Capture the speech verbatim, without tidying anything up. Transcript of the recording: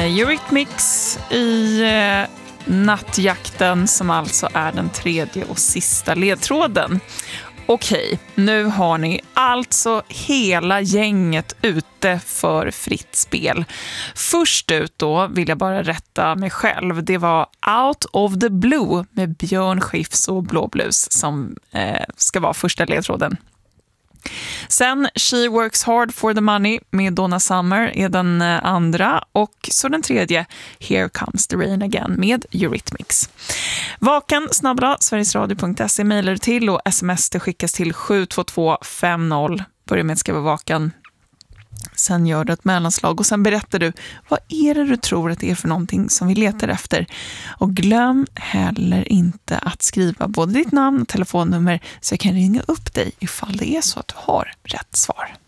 Eurythmics i eh, nattjakten, som alltså är den tredje och sista ledtråden. Okej, nu har ni alltså hela gänget ute för fritt spel. Först ut då vill jag bara rätta mig själv. Det var Out of the Blue med Björn Skifs och Blå Blues som eh, ska vara första ledtråden. Sen She Works Hard for the Money med Donna Summer är den andra, och så den tredje Here Comes the Rain Again med Eurythmics. Vakan snabbla sverigesradio punkt se mejlar till, och sms det skickas till sju två två fem noll. Börja med att skriva vakan. Sen gör du ett mellanslag och sen berättar du vad är det du tror att det är för någonting som vi letar efter. Och glöm heller inte att skriva både ditt namn och telefonnummer så jag kan ringa upp dig ifall det är så att du har rätt svar.